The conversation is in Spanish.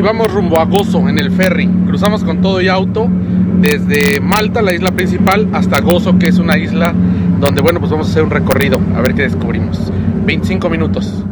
y vamos rumbo a Gozo en el ferry. Cruzamos con todo y auto desde Malta, la isla principal, hasta Gozo, que es una isla donde, bueno, pues vamos a hacer un recorrido a ver qué descubrimos. 25 minutos.